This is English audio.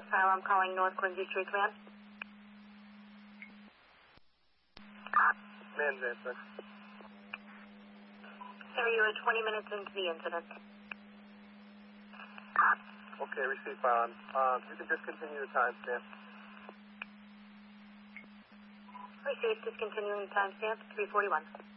Kyle, I'm calling North Quincy Street Command. Command's answer. Sir, you are 20 minutes into the incident. Okay, receive file. You can discontinue the timestamp. Received, discontinuing timestamp 341.